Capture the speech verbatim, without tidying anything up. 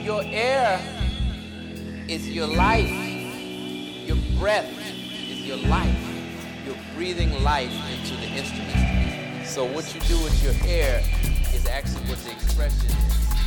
your air is your life. Your breath is your life. You're breathing life into the instrument. So what you do with your air is actually what the expression is.